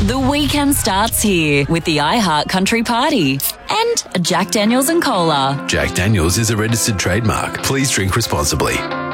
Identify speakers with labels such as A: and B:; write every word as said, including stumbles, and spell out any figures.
A: The weekend starts here with the iHeart Country Party and Jack Daniels and Cola.
B: Jack Daniels is a registered trademark. Please drink responsibly.